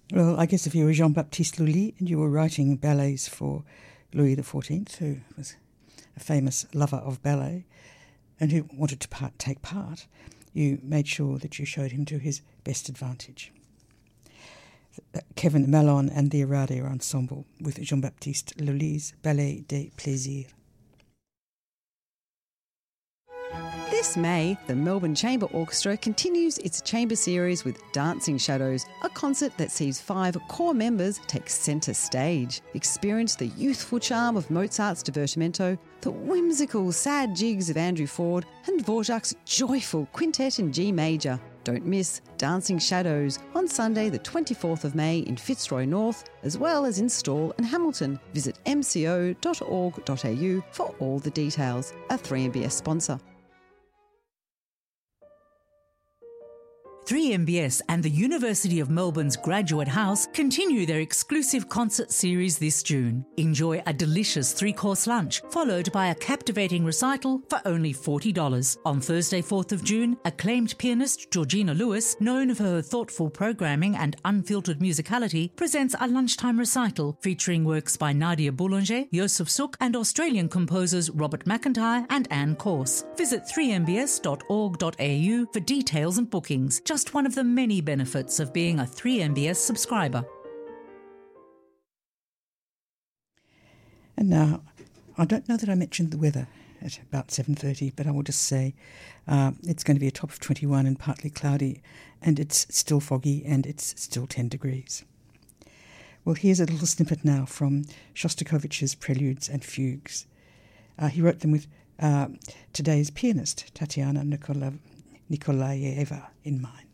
Well, I guess if you were Jean-Baptiste Lully and you were writing ballets for Louis XIV, who was a famous lover of ballet and who wanted to take part, you made sure that you showed him to his best advantage. Kevin Mallon and the Aradia Ensemble with Jean-Baptiste Lully's Ballet des Plaisirs. This May, the Melbourne Chamber Orchestra continues its chamber series with Dancing Shadows, a concert that sees 5 core members take centre stage. Experience the youthful charm of Mozart's Divertimento, the whimsical sad jigs of Andrew Ford, and Dvorak's joyful quintet in G major. Don't miss Dancing Shadows on Sunday the 24th of May in Fitzroy North, as well as in Stawell and Hamilton. Visit mco.org.au for all the details. A 3MBS sponsor. 3MBS and the University of Melbourne's Graduate House continue their exclusive concert series this June. Enjoy a delicious 3-course lunch, followed by a captivating recital for only $40. On Thursday, 4th of June, acclaimed pianist Georgina Lewis, known for her thoughtful programming and unfiltered musicality, presents a lunchtime recital featuring works by Nadia Boulanger, Joseph Suk, and Australian composers Robert McIntyre and Anne Corse. Visit 3mbs.org.au for details and bookings. Just one of the many benefits of being a 3MBS subscriber. And now, I don't know that I mentioned the weather at about 7:30, but I will just say it's going to be a top of 21 and partly cloudy, and it's still foggy and it's still 10 degrees. Well, here's a little snippet now from Shostakovich's Preludes and Fugues. He wrote them with today's pianist, Tatiana Nikolaeva, in mind.